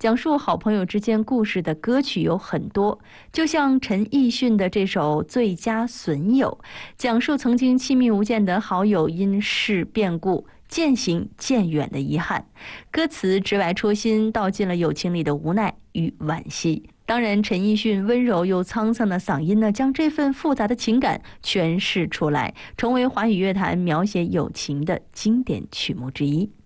讲述好朋友之间故事的歌曲有很多，就像陈奕迅的这首《最佳损友》，讲述曾经亲密无间的好友因事变故渐行渐远的遗憾。歌词直白戳心，道尽了友情里的无奈与惋惜。当然，陈奕迅温柔又沧桑的嗓音呢，将这份复杂的情感诠释出来，成为华语乐坛描写友情的经典曲目之一。